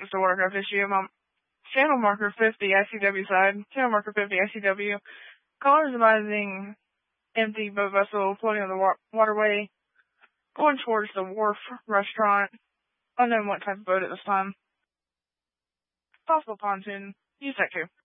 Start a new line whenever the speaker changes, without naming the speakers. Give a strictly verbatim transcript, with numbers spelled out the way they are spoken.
It's the watercraft issue. My channel marker fifty, I C W side. Channel marker fifty, I C W. Callers advising empty boat vessel floating on the wa- waterway, going towards the wharf restaurant. Unknown what type of boat at this time. Possible pontoon. Use that too.